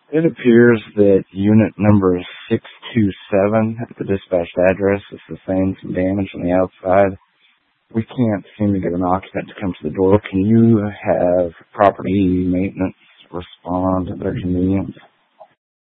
It appears that unit number 627 at the dispatched address is sustained some damage on the outside. We can't seem to get an occupant to come to the door. Can you have property maintenance respond at their convenience?